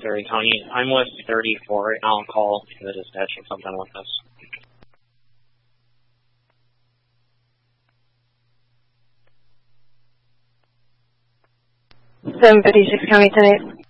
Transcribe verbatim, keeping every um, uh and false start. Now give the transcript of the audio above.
Terry County. I'm with thirty-four, and I'll call the dispatch if something with us. seven fifty-six County ten eight.